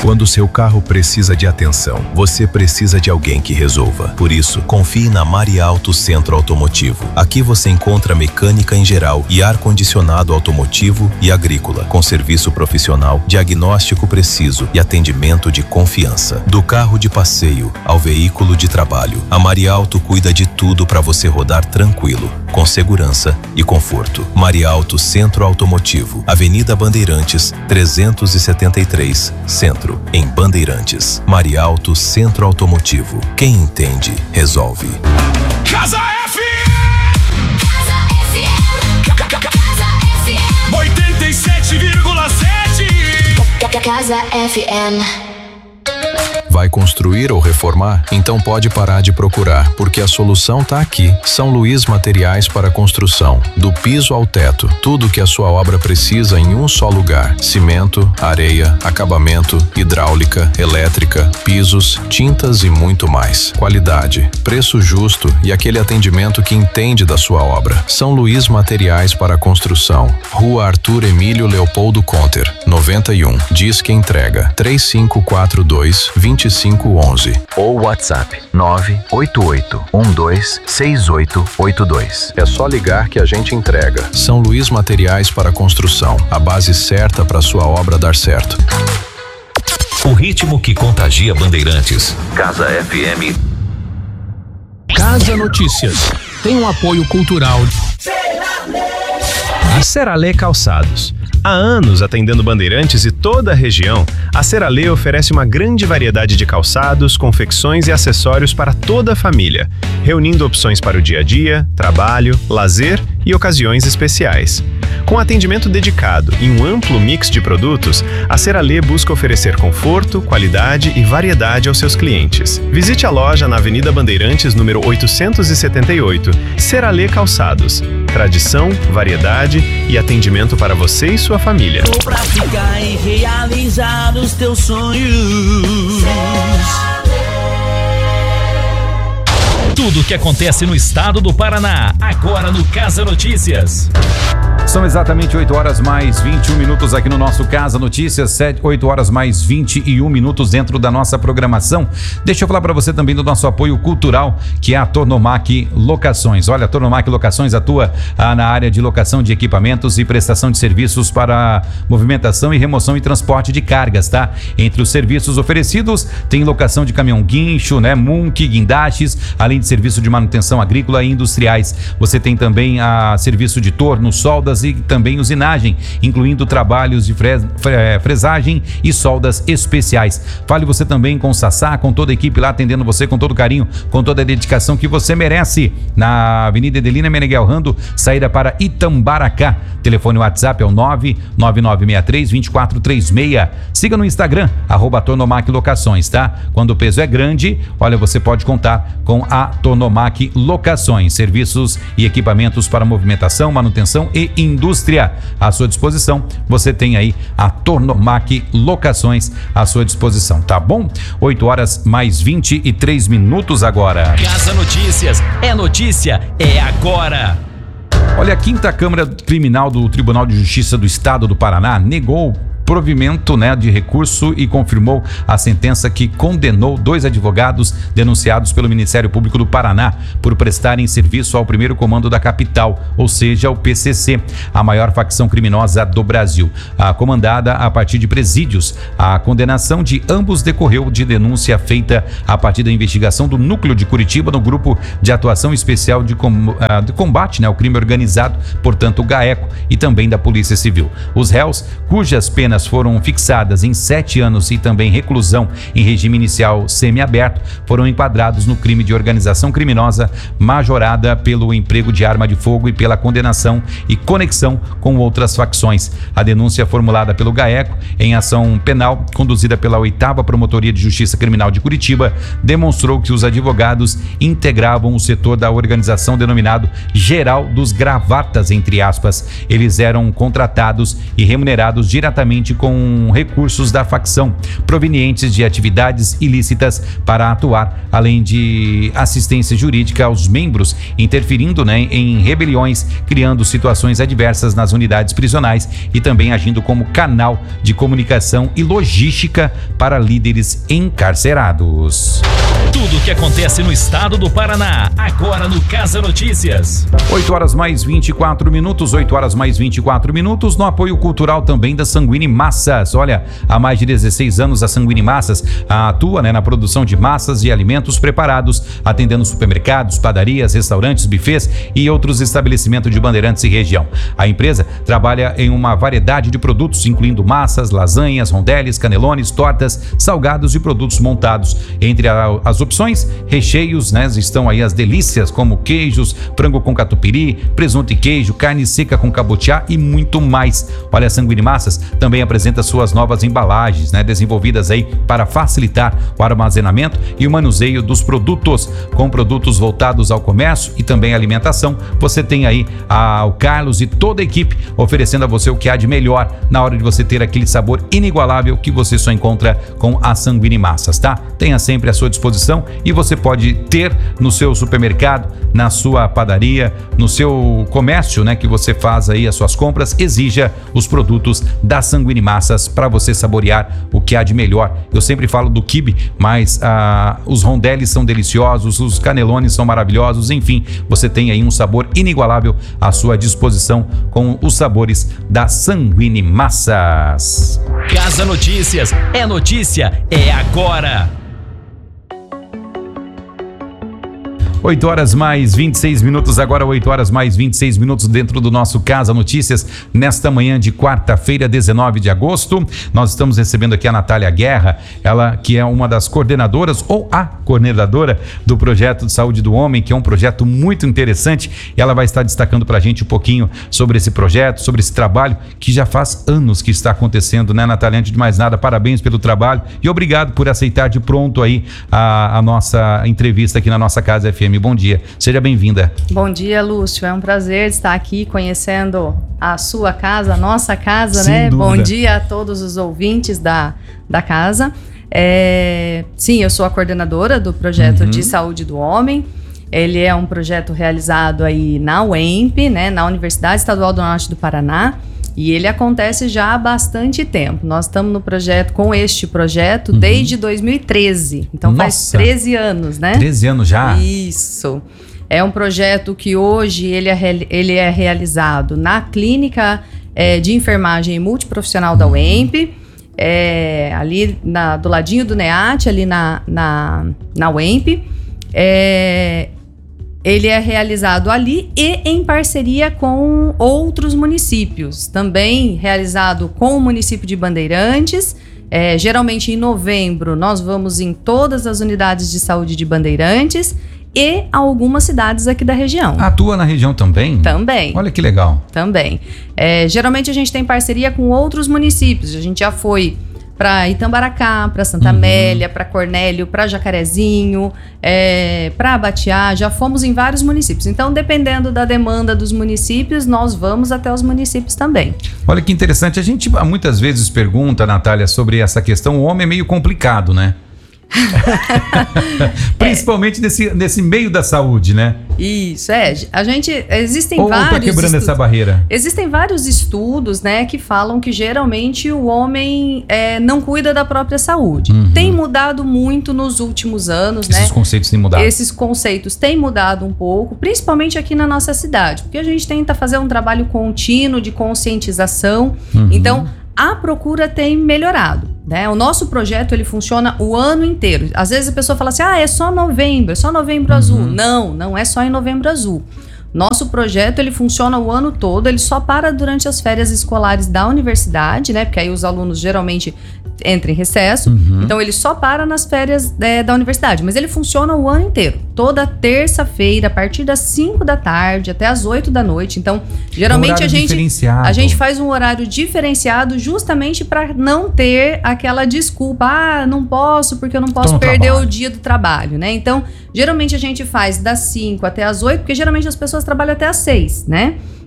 Quando seu carro precisa de atenção, você precisa de alguém que resolva. Por isso, confie na Marialto Centro Automotivo. Aqui você encontra mecânica em geral e ar-condicionado automotivo e agrícola, com serviço profissional, diagnóstico preciso e atendimento de confiança. Do carro de passeio ao veículo de trabalho, a Marialto cuida de tudo para você rodar tranquilo, com segurança e conforto. Marialto Centro Automotivo, Avenida Bandeirantes, 373, Centro, em Bandeirantes. Marialto Centro Automotivo. Quem entende, resolve. Casa FM! Casa FM! Casa FM! 87,7! Casa FM. Vai construir ou reformar? Então pode parar de procurar, porque a solução está aqui. São Luiz Materiais para Construção. Do piso ao teto, tudo que a sua obra precisa em um só lugar. Cimento, areia, acabamento, hidráulica, elétrica, pisos, tintas e muito mais. Qualidade, preço justo e aquele atendimento que entende da sua obra. São Luiz Materiais para Construção. Rua Arthur Emílio Leopoldo Conter, 91. Disque entrega 3542-2511 ou WhatsApp 988-126882. É só ligar que a gente entrega. São Luiz Materiais para Construção, a base certa para sua obra dar certo. O ritmo que contagia Bandeirantes. Casa FM. Casa Notícias tem um apoio cultural de Seralê Calçados. Há anos atendendo Bandeirantes e toda a região, a Seralê oferece uma grande variedade de calçados, confecções e acessórios para toda a família, reunindo opções para o dia a dia, trabalho, lazer e ocasiões especiais. Com atendimento dedicado e um amplo mix de produtos, a Seralê busca oferecer conforto, qualidade e variedade aos seus clientes. Visite a loja na Avenida Bandeirantes, número 878. Seralê Calçados. Tradição, variedade e atendimento para você e sua família. Pra ficar e realizar os teus sonhos. Tudo o que acontece no estado do Paraná, agora no Casa Notícias. São exatamente 8 horas mais 21 minutos aqui no nosso Casa Notícias, 8 horas mais 21 minutos dentro da nossa programação. Deixa eu falar para você também do nosso apoio cultural, que é a Tornomac Locações. Olha, a Tornomac Locações atua na área de locação de equipamentos e prestação de serviços para movimentação e remoção e transporte de cargas, tá? Entre os serviços oferecidos, tem locação de caminhão guincho, né? Munk, guindastes, além de serviço de manutenção agrícola e industriais. Você tem também serviço de torno, soldas e também usinagem, incluindo trabalhos de fresagem e soldas especiais. Fale você também com o Sassá, com toda a equipe lá atendendo você com todo carinho, com toda a dedicação que você merece. Na Avenida Edelina Meneghel Rando, saída para Itambaracá. Telefone WhatsApp é o 99963-2436. Siga no Instagram, @Tornomac Locações, tá? Quando o peso é grande, olha, você pode contar com a Tornomac Locações. Serviços e equipamentos para movimentação, manutenção e indústria à sua disposição. Você tem aí a Tornomac Locações à sua disposição, tá bom? 8 horas mais 23 minutos agora. Casa Notícias, é notícia, é agora. Olha, a 5ª Câmara Criminal do Tribunal de Justiça do Estado do Paraná negou provimento, né, de recurso e confirmou a sentença que condenou 2 advogados denunciados pelo Ministério Público do Paraná por prestarem serviço ao primeiro comando da capital, ou seja, o PCC, a maior facção criminosa do Brasil, comandada a partir de presídios. A condenação de ambos decorreu de denúncia feita a partir da investigação do Núcleo de Curitiba no Grupo de Atuação Especial de Combate, né, ao Crime Organizado, portanto o GAECO, e também da Polícia Civil. Os réus, cujas penas foram fixadas em 7 anos e também reclusão em regime inicial semiaberto, foram enquadrados no crime de organização criminosa majorada pelo emprego de arma de fogo e pela condenação e conexão com outras facções. A denúncia formulada pelo GAECO em ação penal conduzida pela 8ª Promotoria de Justiça Criminal de Curitiba demonstrou que os advogados integravam o setor da organização denominado Geral dos Gravatas, entre aspas. Eles eram contratados e remunerados diretamente somente com recursos da facção provenientes de atividades ilícitas para atuar, além de assistência jurídica aos membros, interferindo, né, em rebeliões, criando situações adversas nas unidades prisionais e também agindo como canal de comunicação e logística para líderes encarcerados. Tudo o que acontece no estado do Paraná, agora no Casa Notícias. 8 horas mais 24 minutos, 8 horas mais 24 minutos, no apoio cultural também da Sanguini Massas. Olha, há mais de 16 anos a Sanguini Massas atua, né, na produção de massas e alimentos preparados, atendendo supermercados, padarias, restaurantes, buffets e outros estabelecimentos de Bandeirantes e região. A empresa trabalha em uma variedade de produtos, incluindo massas, lasanhas, rondeles, canelones, tortas, salgados e produtos montados. Entre as opções, recheios, né, estão aí as delícias como queijos, frango com catupiry, presunto e queijo, carne seca com cabotiá e muito mais. Olha, a Sanguini Massas também apresenta suas novas embalagens, né, desenvolvidas aí para facilitar o armazenamento e o manuseio dos produtos. Com produtos voltados ao comércio e também alimentação, você tem aí o Carlos e toda a equipe oferecendo a você o que há de melhor na hora de você ter aquele sabor inigualável que você só encontra com a Sanguini Massas, tá? Tenha sempre à sua disposição e você pode ter no seu supermercado, na sua padaria, no seu comércio, né, que você faz aí as suas compras, exija os produtos da Sanguini Massas para você saborear o que há de melhor. Eu sempre falo do quibe, mas os rondeles são deliciosos, os canelones são maravilhosos, enfim, você tem aí um sabor inigualável à sua disposição com os sabores da Sanguini Massas. Casa Notícias, é notícia, é agora. 8 horas mais 26 minutos, agora 8 horas mais 26 minutos dentro do nosso Casa Notícias, nesta manhã de quarta-feira, 19 de agosto. Nós estamos recebendo aqui a Natália Guerra, ela que é uma das coordenadoras, ou a coordenadora do Projeto de Saúde do Homem, que é um projeto muito interessante, e ela vai estar destacando pra gente um pouquinho sobre esse projeto, sobre esse trabalho, que já faz anos que está acontecendo, né, Natália? Antes de mais nada, parabéns pelo trabalho e obrigado por aceitar de pronto aí a nossa entrevista aqui na nossa Casa FM. Bom dia, seja bem-vinda. Bom dia, Lúcio, é um prazer estar aqui conhecendo a sua casa, a nossa casa, Sem né? dúvida. Bom dia a todos os ouvintes da casa. Sim, eu sou a coordenadora do Projeto de Saúde do Homem. Ele é um projeto realizado aí na UEMP, né, na Universidade Estadual do Norte do Paraná, e ele acontece já há bastante tempo. Nós estamos no projeto, com este projeto, desde 2013. Então faz 13 anos, né? 13 anos já? Isso. É um projeto que hoje ele é realizado na clínica de enfermagem multiprofissional da UEMP, ali do ladinho do NEAT, ali na UEMP. Ele é realizado ali e em parceria com outros municípios. Também realizado com o município de Bandeirantes. Geralmente em novembro nós vamos em todas as unidades de saúde de Bandeirantes e algumas cidades aqui da região. Atua na região também? Também. Olha que legal. Também. Geralmente a gente tem parceria com outros municípios. A gente já foi para Itambaracá, para Santa Amélia, para Cornélio, para Jacarezinho, para Abatiá, já fomos em vários municípios. Então, dependendo da demanda dos municípios, nós vamos até os municípios também. Olha que interessante, a gente muitas vezes pergunta, Natália, sobre essa questão, o homem é meio complicado, né? Principalmente nesse meio da saúde, né? Isso, a gente, existem Ou vários tá quebrando estudos, essa barreira? Existem vários estudos, né, que falam que geralmente o homem não cuida da própria saúde. Tem mudado muito nos últimos anos, né? Esses conceitos têm mudado. Esses conceitos têm mudado um pouco, principalmente aqui na nossa cidade, porque a gente tenta fazer um trabalho contínuo de conscientização. Então, a procura tem melhorado, né? O nosso projeto, ele funciona o ano inteiro. Às vezes a pessoa fala assim, é só novembro azul. Não é só em novembro azul. Nosso projeto, ele funciona o ano todo, ele só para durante as férias escolares da universidade, né? Porque aí os alunos geralmente entram em recesso, então ele só para nas férias da universidade, mas ele funciona o ano inteiro, toda terça-feira, a partir das 5 da tarde até as 8 da noite. Então, geralmente a gente faz um horário diferenciado justamente para não ter aquela desculpa, não posso porque eu não posso perder o dia do trabalho, né? Então, geralmente a gente faz das 5 até as 8, porque geralmente as pessoas trabalham até as 6, né?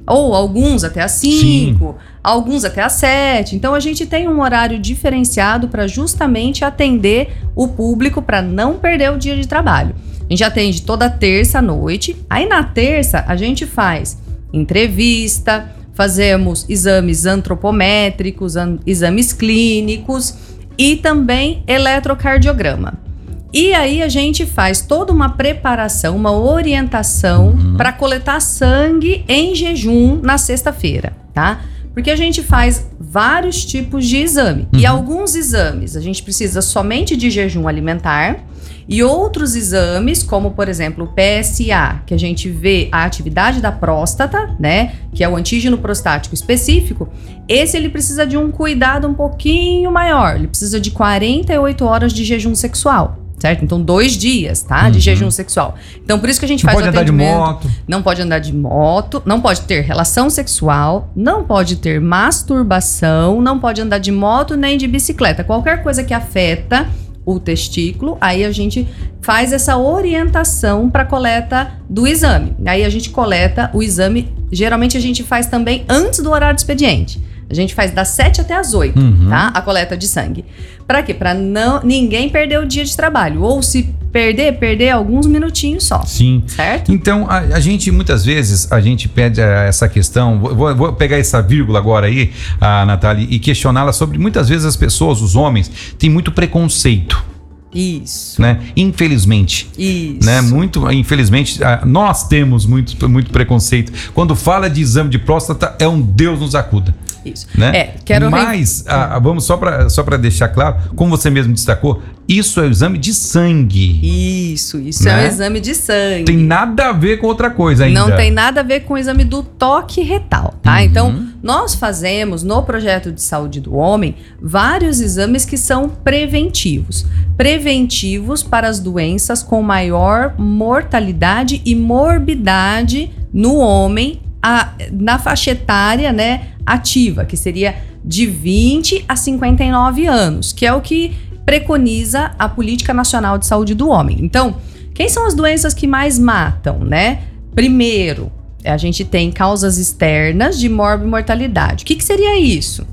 Ou alguns até às 5, alguns até às 7. Então a gente tem um horário diferenciado para justamente atender o público para não perder o dia de trabalho. A gente atende toda terça à noite. Aí na terça a gente faz entrevista, fazemos exames antropométricos, exames clínicos e também eletrocardiograma. E aí a gente faz toda uma preparação, uma orientação para coletar sangue em jejum na sexta-feira, tá? Porque a gente faz vários tipos de exame. E alguns exames a gente precisa somente de jejum alimentar. E outros exames, como por exemplo o PSA, que a gente vê a atividade da próstata, né? Que é o antígeno prostático específico. Esse ele precisa de um cuidado um pouquinho maior. Ele precisa de 48 horas de jejum sexual. Certo? Então, 2 dias, tá? De jejum sexual. Então, por isso que a gente faz o atendimento. Não pode andar de moto, não pode ter relação sexual, não pode ter masturbação, não pode andar de moto nem de bicicleta. Qualquer coisa que afeta o testículo, aí a gente faz essa orientação para coleta do exame. Aí a gente coleta o exame, geralmente a gente faz também antes do horário do expediente. A gente faz das 7 até as 8, tá? A coleta de sangue. Pra quê? Pra ninguém perder o dia de trabalho. Ou se perder alguns minutinhos só. Sim. Certo? Então, a gente, muitas vezes, a gente pede essa questão, vou pegar essa vírgula agora aí, a Natália, e questioná-la sobre, muitas vezes as pessoas, os homens, têm muito preconceito. Isso. Né? Infelizmente. Isso. Né? Infelizmente, nós temos muito preconceito. Quando fala de exame de próstata, é um Deus nos acuda. Isso. Né? Mas, vamos só para deixar claro, como você mesmo destacou, isso é o exame de sangue. Isso né? É o exame de sangue. Tem nada a ver com outra coisa ainda. Não tem nada a ver com o exame do toque retal, tá? Então, nós fazemos no projeto de saúde do homem vários exames que são preventivos. Preventivos para as doenças com maior mortalidade e morbidade no homem na faixa etária, né, ativa, que seria de 20 a 59 anos, que é o que preconiza a Política Nacional de Saúde do Homem. Então, quem são as doenças que mais matam, né? Primeiro, a gente tem causas externas de morbimortalidade. O que seria isso?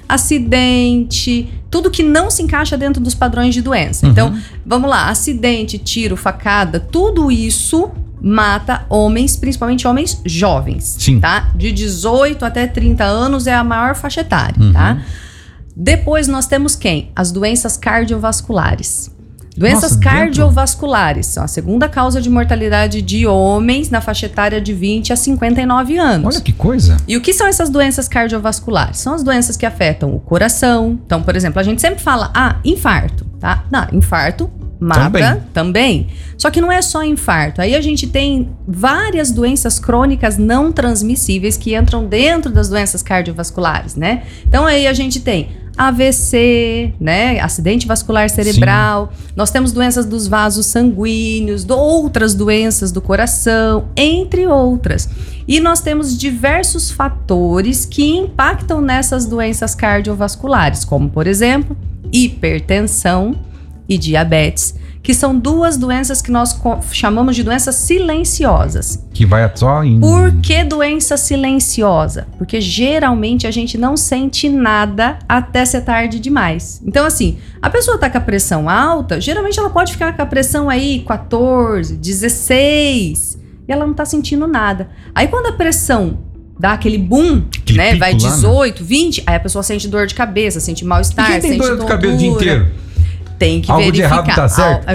Acidente, tudo que não se encaixa dentro dos padrões de doença. Então, vamos lá, acidente, tiro, facada, tudo isso mata homens, principalmente homens jovens. Sim. Tá? De 18 até 30 anos é a maior faixa etária, tá? Depois nós temos quem? As doenças cardiovasculares. Doenças cardiovasculares são a segunda causa de mortalidade de homens na faixa etária de 20 a 59 anos. Olha que coisa! E o que são essas doenças cardiovasculares? São as doenças que afetam o coração. Então, por exemplo, a gente sempre fala, infarto, tá? Não, infarto mata também. Só que não é só infarto. Aí a gente tem várias doenças crônicas não transmissíveis que entram dentro das doenças cardiovasculares, né? Então aí a gente tem AVC, né? Acidente vascular cerebral. Sim. Nós temos doenças dos vasos sanguíneos, outras doenças do coração, entre outras. E nós temos diversos fatores que impactam nessas doenças cardiovasculares, como, por exemplo, hipertensão e diabetes, que são duas doenças que nós chamamos de doenças silenciosas. Que vai só em... Por que doença silenciosa? Porque geralmente a gente não sente nada até ser tarde demais. Então, assim, a pessoa tá com a pressão alta, geralmente ela pode ficar com a pressão aí 14, 16, e ela não tá sentindo nada. Aí quando a pressão dá aquele boom, né, vai 18, 20, aí a pessoa sente dor de cabeça, sente mal-estar, sente sente dor de cabelo o dia inteiro. Tem que algo verificar. De errado tá certo?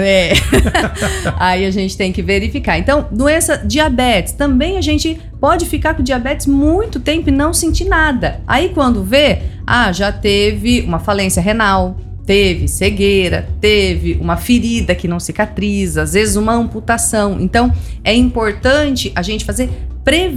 Aí a gente tem que verificar. Então, doença diabetes, também a gente pode ficar com diabetes muito tempo e não sentir nada. Aí quando vê, já teve uma falência renal, teve cegueira, teve uma ferida que não cicatriza, às vezes uma amputação. Então, é importante a gente fazer prevenção